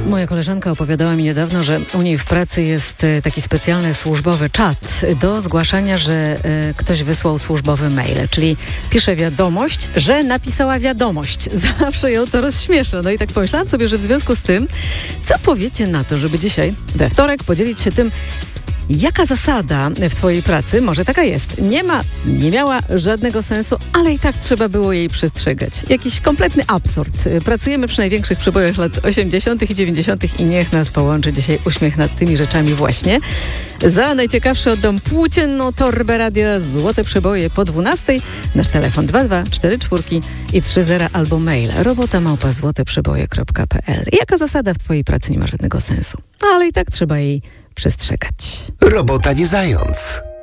Moja koleżanka opowiadała mi niedawno, że u niej w pracy jest taki specjalny służbowy czat do zgłaszania, że ktoś wysłał służbowy mail, czyli pisze wiadomość, że napisała wiadomość. Zawsze ją to rozśmiesza. No i tak pomyślałam sobie, że w związku z tym, co powiecie na to, żeby dzisiaj, we wtorek, podzielić się tym, jaka zasada w twojej pracy, może taka jest, nie miała żadnego sensu, ale i tak trzeba było jej przestrzegać. Jakiś kompletny absurd. Pracujemy przy największych przebojach lat 80. i 90. i niech nas połączy dzisiaj uśmiech nad tymi rzeczami właśnie. Za najciekawsze oddam płócienną torbę radia Złote Przeboje po 12. Nasz telefon 2244 i 30 albo mail robota@złoteprzeboje.pl. Jaka zasada w twojej pracy nie ma żadnego sensu, ale i tak trzeba jej przestrzegać. Robota nie zając.